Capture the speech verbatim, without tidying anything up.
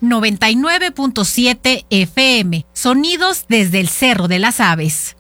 noventa y nueve punto siete F M. Sonidos desde el Cerro de las Aves.